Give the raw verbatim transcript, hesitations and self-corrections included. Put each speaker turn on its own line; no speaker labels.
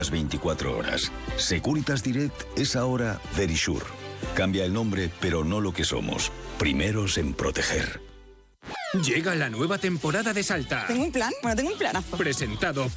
Las veinticuatro horas. Securitas Direct es ahora Verisure. Cambia el nombre, pero no lo que somos. Primeros en proteger.
Llega la nueva temporada de Salta.
¿Tengo un plan? Bueno, tengo un planazo.
Presentado